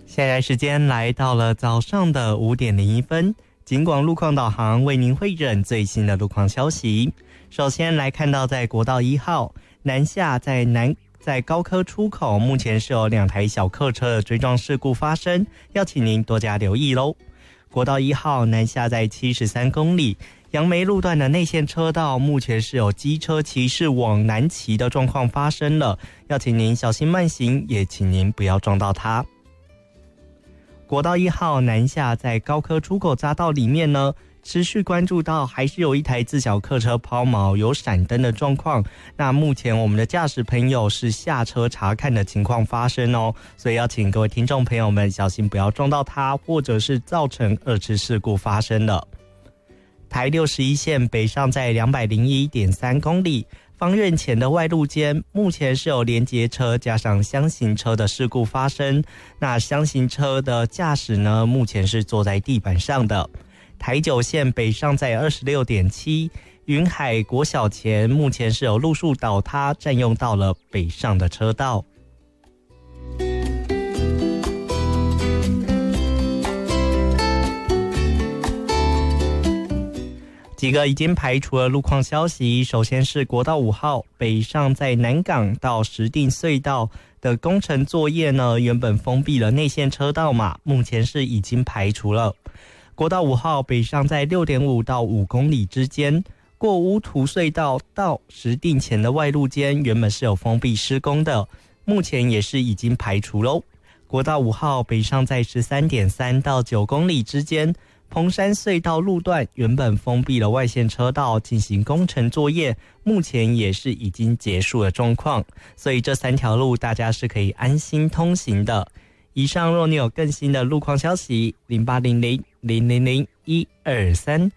现在时间来到了早上的5点01分，警广路况导航为您汇整最新的路况消息。首先来看到在国道1号南下在高科出口，目前是有2台小客车的追撞事故发生，要请您多加留意咯。国道1号南下在73公里，杨梅路段的内线车道目前是有机车骑士往南骑的状况发生了，要请您小心慢行，也请您不要撞到它。国道1号南下在高科出口匝道里面呢，持续关注到还是有一台自小客车抛锚有闪灯的状况，那目前我们的驾驶朋友是下车查看的情况发生哦，所以要请各位听众朋友们小心不要撞到它，或者是造成2次事故发生了。台61线北上在 201.3 公里，方院前的外路间目前是有连结车加上厢型车的事故发生，那厢型车的驾驶呢目前是坐在地板上的。台9线北上在 26.7， 云海国小前目前是有路树倒塌，占用到了北上的车道。几个已经排除了路况消息，首先是国道5号北上在南港到石碇隧道的工程作业呢，原本封闭了内线车道嘛，目前是已经排除了。国道5号北上在 6.5 到5公里之间，过乌涂隧道到石碇前的外路间原本是有封闭施工的，目前也是已经排除咯。国道5号北上在 13.3 到9公里之间，彭山隧道路段原本封闭了外线车道进行工程作业，目前也是已经结束了状况，所以这3条路大家是可以安心通行的。以上若你有更新的路况消息，0800-000-123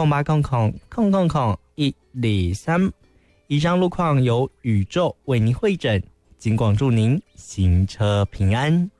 0800-123。以上路况由宇宙为您汇整，警广祝您行车平安。